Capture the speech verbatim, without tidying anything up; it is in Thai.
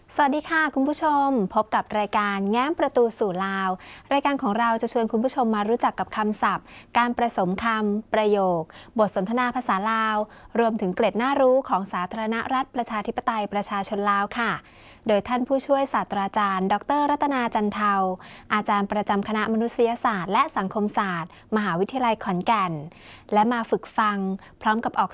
สวัสดีค่ะคุณผู้ชมพบกับรายการแง้มประตูสู่ลาวรายการของเราจะชวนคุณผู้ชมมารู้จักกับคำศัพท์การประสมคำประโยคบทสนทนาภาษาลาวรวมถึงเกร็ดน่ารู้ของสาธารณรัฐประชาธิปไตยประชาชนลาวค่ะโดยท่านผู้ช่วยศาสตราจารย์ดรรัตนาจันเทาอาจารย์ประจำคณะมนุษยศาสตร์และสังคมศาสตร์มหาวิทยาลัยขอนแก่นและมาฝึกฟังพร้อมกับออก